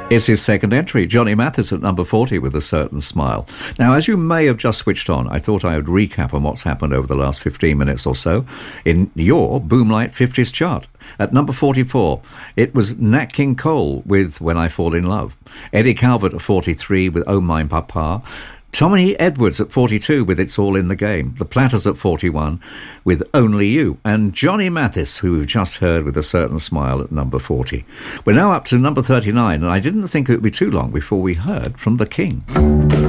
It's his second entry, Johnny Mathis at number 40 with A Certain Smile. Now, as you may have just switched on, I thought I would recap on what's happened over the last 15 minutes or so in your Boomlight 50s chart. At number 44, it was Nat King Cole with When I Fall in Love. Eddie Calvert at 43 with Oh My Papa. Tommy Edwards at 42 with It's All in the Game. The Platters at 41 with Only You. And Johnny Mathis, who we've just heard with A Certain Smile at number 40. We're now up to number 39, and I didn't think it would be too long before we heard from the King.